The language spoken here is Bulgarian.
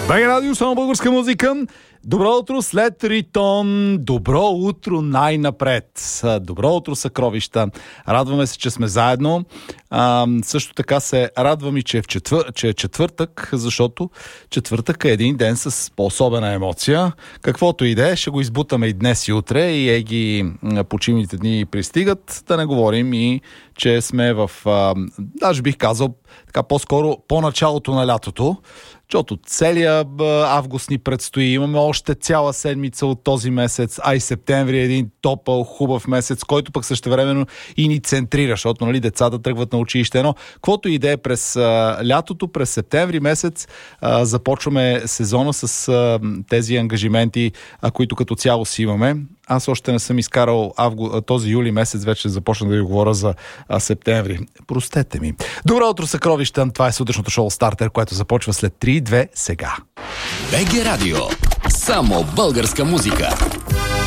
БГ Радио, само българска музика. Добро утро след Ритон. Добро утро най-напред. Добро утро, съкровища. Радваме се, че сме заедно. Също така се радвам и, че е четвъртък, защото четвъртък е един ден с по-особена емоция. Каквото и да е, ще го избутаме и днес и утре, и ги почивните дни пристигат. Да не говорим и, че сме в, даже бих казал, така по-скоро по началото на лятото. Защото целият август ни предстои. Имаме още цяла седмица от този месец, а и септември е един топъл, хубав месец, който пък същевременно и ни центрира, защото децата тръгват на училище. Но каквото и да е през лятото, през септември месец започваме сезона с тези ангажименти, които като цяло си имаме. Аз още не съм изкарал този юли месец, вече започна да ви говоря за септември. Простете ми. Добро утро, съкровища! Това е сутрешното шоу Стартер, което започва след 3-2 сега. БГ Радио. Само българска музика.